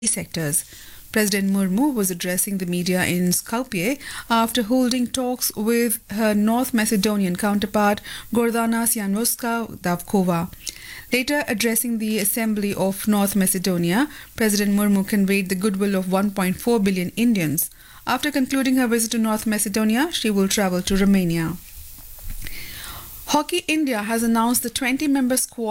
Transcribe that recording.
sectors. President Murmu was addressing the media in Skopje after holding talks with her North Macedonian counterpart Gordana Sjanjovska-Davkova. Later addressing the Assembly of North Macedonia, President Murmu conveyed the goodwill of 1.4 billion Indians. After concluding her visit to North Macedonia, she will travel to Romania. Hockey India has announced the 20-member squad